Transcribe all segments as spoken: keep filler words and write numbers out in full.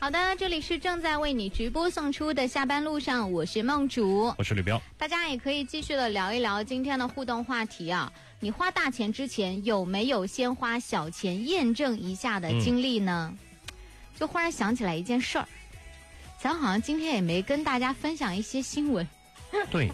好的，这里是正在为你直播送出的下班路上，我是梦竹， 我是吕彪。 大家也可以继续的聊一聊今天的互动话题啊，你花大钱之前有没有先花小钱验证一下的经历呢？嗯、就忽然想起来一件事儿，咱好像今天也没跟大家分享一些新闻。 对。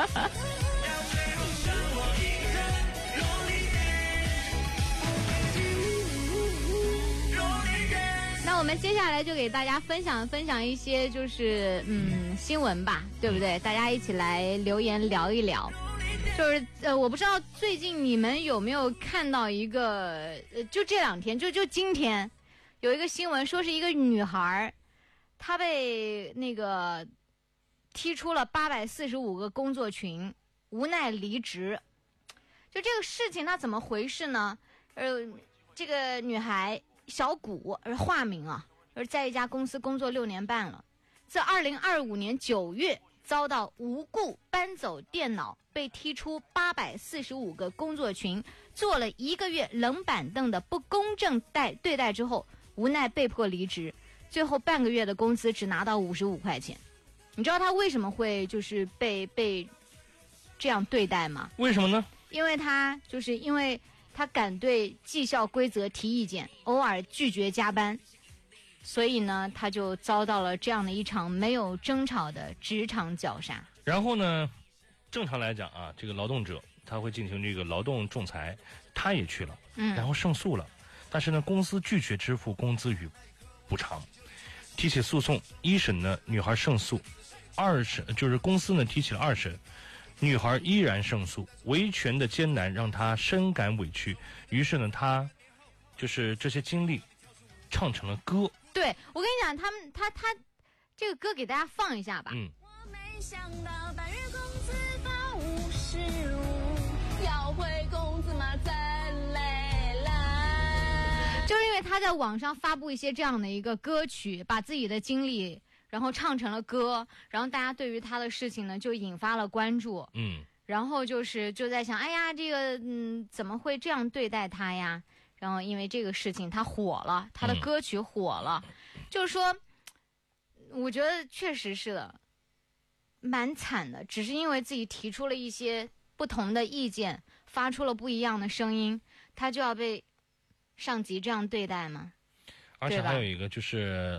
那我们接下来就给大家分享分享一些就是嗯新闻吧，对不对？大家一起来留言聊一聊。就是呃，我不知道最近你们有没有看到一个呃，就这两天，就就今天有一个新闻，说是一个女孩，她被那个踢出了八百四十五个工作群，无奈离职。就这个事情，它怎么回事呢？呃，这个女孩。小谷，而化名啊，而在一家公司工作六年半了，自二零二五年九月遭到无故搬走电脑，被踢出八百四十五个工作群，做了一个月冷板凳的不公正待对待之后，无奈被迫离职，最后半个月的工资只拿到五十五块钱。你知道他为什么会就是被被这样对待吗？ 为什么呢？ 因为他就是因为。他敢对绩效规则提意见，偶尔拒绝加班，所以呢，他就遭到了这样的一场没有争吵的职场绞杀。 然后呢，正常来讲啊，这个劳动者他会进行这个劳动仲裁，他也去了，嗯，然后胜诉了，但是呢，公司拒绝支付工资与补偿，提起诉讼，一审呢，女孩胜诉，二审就是公司呢提起了二审。女孩依然胜诉，维权的艰难让她深感委屈，于是呢，她就是这些经历唱成了歌。 对，我跟你讲，他们他他这个歌给大家放一下吧。 嗯。 我没想到半月工资发五十五，要回工资嘛真累了。 就是因为他在网上发布一些这样的一个歌曲，把自己的经历。然后唱成了歌，然后大家对于他的事情呢就引发了关注， 嗯， 然后就是就在想，哎呀，这个嗯怎么会这样对待他呀？然后因为这个事情他火了，他的歌曲火了，嗯、就是说，我觉得确实是的，蛮惨的，只是因为自己提出了一些不同的意见，发出了不一样的声音，他就要被上级这样对待吗？ 而且还有一个就是。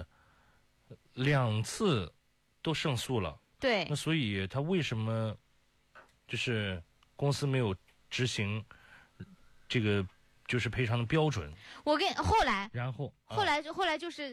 两次都胜诉了， 对， 那所以他为什么就是公司没有执行这个就是赔偿的标准？ 我跟后来， 然后后来就后来就是。